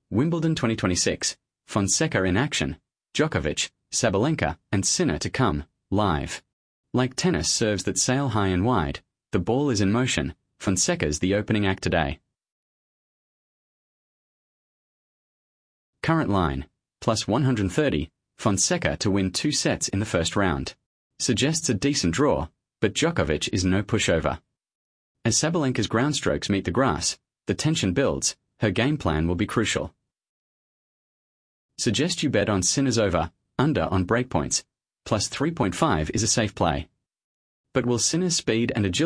Wimbledon 2026, Fonseca in action, Djokovic, Sabalenka, and Sinner to come, live. Like tennis serves that sail high and wide, the ball is in motion. Fonseca's the opening act today. Current line, plus 130, Fonseca to win 2 sets in the first round. Suggests a decent draw, but Djokovic is no pushover. As Sabalenka's ground strokes meet the grass, the tension builds. Her game plan will be crucial. Suggest you bet on Sinner's over, under on breakpoints. Plus 3.5 is a safe play. But will Sinner's speed and agility